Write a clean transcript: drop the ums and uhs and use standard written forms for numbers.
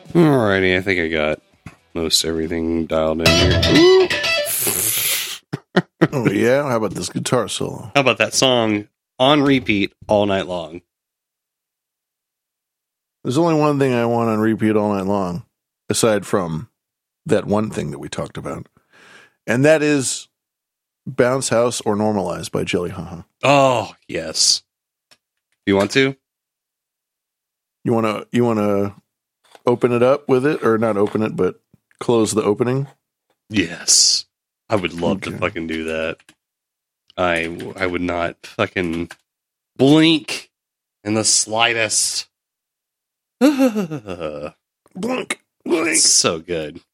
Alrighty, I think I got most everything dialed in here. Oh, yeah? How about this guitar solo? How about that song on repeat all night long? There's only one thing I want on repeat all night long, aside from that one thing that we talked about. And that is Bounce House or Normalize by Jelly Haha. Oh, yes. You want to? You wanna open it up with it, or not open it, but close the opening? Yes. I would love to fucking do that. I would not fucking blink in the slightest. Blink, blink. So good.